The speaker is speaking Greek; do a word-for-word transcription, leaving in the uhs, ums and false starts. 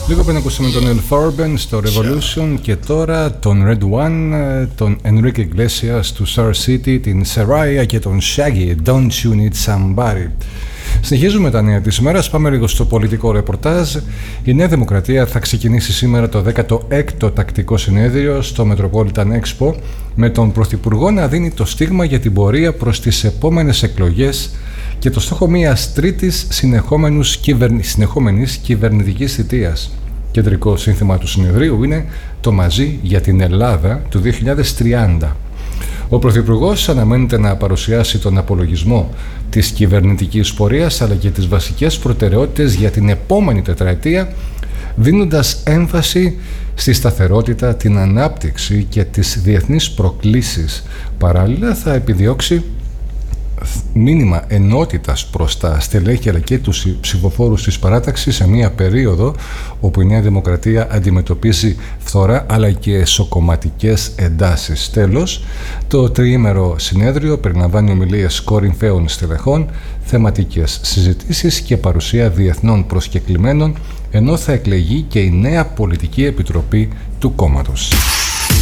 Λίγο πριν ακούσαμε τον El Farben στο Revolution και τώρα τον Red One, τον Enrique Iglesias του Star City, την Seraya και τον Shaggy, Don't You Need Somebody. Συνεχίζουμε τα νέα της ημέρας, πάμε λίγο στο πολιτικό ρεπορτάζ. Η Νέα Δημοκρατία θα ξεκινήσει σήμερα το δέκατο έκτο τακτικό συνέδριο στο Metropolitan Expo με τον Πρωθυπουργό να δίνει το στίγμα για την πορεία προς τις επόμενες εκλογές και το στόχο μιας τρίτης συνεχόμενης κυβερνητικής θητείας. Κεντρικό σύνθημα του συνεδρίου είναι το «Μαζί για την Ελλάδα» του δύο χιλιάδες τριάντα. Ο Πρωθυπουργός αναμένεται να παρουσιάσει τον απολογισμό της κυβερνητικής πορείας αλλά και τις βασικές προτεραιότητες για την επόμενη τετραετία, δίνοντας έμφαση στη σταθερότητα, την ανάπτυξη και τις διεθνείς προκλήσεις. Παράλληλα θα επιδιώξει μήνυμα ενότητας προς τα στελέχη αλλά και τους ψηφοφόρους της παράταξης σε μια περίοδο όπου η Νέα Δημοκρατία αντιμετωπίζει φθορά αλλά και εσωκομματικές εντάσεις. Τέλος, το τριήμερο συνέδριο περιλαμβάνει ομιλίες κορυφαίων στελεχών, θεματικές συζητήσεις και παρουσία διεθνών προσκεκλημένων, ενώ θα εκλεγεί και η νέα πολιτική επιτροπή του κόμματος.